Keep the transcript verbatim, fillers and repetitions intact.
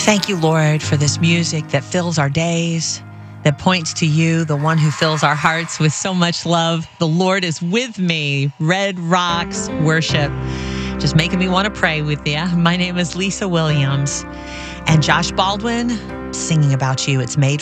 Thank you, Lord, for this music that fills our days, that points to you, the one who fills our hearts with so much love. The Lord is with me. Red Rocks worship. Just making me want to pray with you. My name is Lisa Williams. And Josh Baldwin, singing about you. It's made